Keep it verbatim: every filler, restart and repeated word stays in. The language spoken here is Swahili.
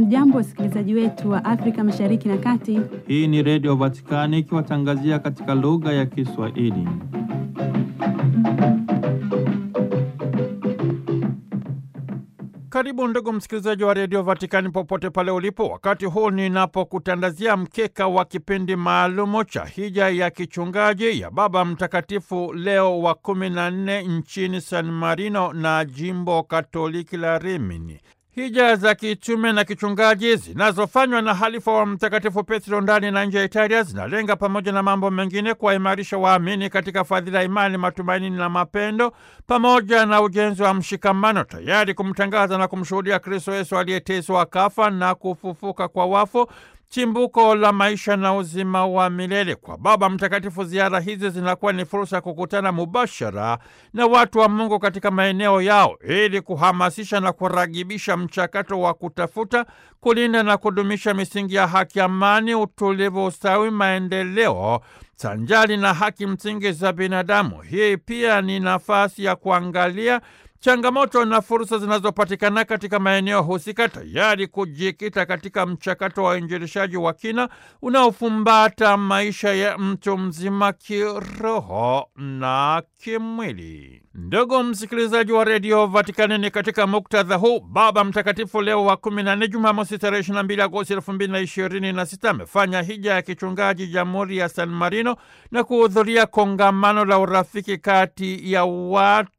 Hamjambo wasikilizaji wetu wa Afrika Mashariki na Kati. Hii ni Radio Vatikani ikiwatangazia katika lugha ya Kiswahili. Karibu ndugu msikilizaji wa Radio Vatikani popote pale ulipo, wakati huu ninapokutandazia mkeka wa kipindi maalumu cha hija ya kichungaji ya Baba Mtakatifu Leo wa kumi na nne nchini San Marino na Jimbo Katoliki la Rimini. Hija za kitume na kichungaji zinazofanywa na halifa wa Mtakatifu Petro ndani na nje ya Italia zinalenga pamoja na mambo mengine kuwaimarisha waamini katika fadhila, imani, matumaini na mapendo, pamoja na ujenzi wa mshikamano, tayari kumtangaza na kumshuhudia Kristo Yesu aliyeteswa, akafa na kufufuka kwa wafu, chimbuko la maisha na uzima wa milele. Kwa Baba Mtakatifu, ziara hizi zinakuwa ni fursa ya kukutana mubashara na watu wa Mungu katika maeneo yao ili kuhamasisha na kuragibisha mchakato wa kutafuta, kulinda na kudumisha misingi ya haki, amani, utulivu, ustawi, maendeleo sanjali na haki msingi za binadamu. Hii pia ni nafasi ya kuangalia changamoto na fursa zinazopatikana katika maeneo husika, tayari kujikita katika mchakato wa injilishaji wa kina unaofumbata maisha ya mtu mzima kiroho na kimwili. Ndugu msikilizaji wa Radio Vatikani, ni katika muktadha huu Baba Mtakatifu Leo wa kumi na nne, Jumamosi tarehe ishirini na mbili Agosti elfu mbili na ishirini na sita, amefanya hija ya kichungaji Jamhuri ya San Marino na kuhudhuria kongamano la urafiki kati ya watu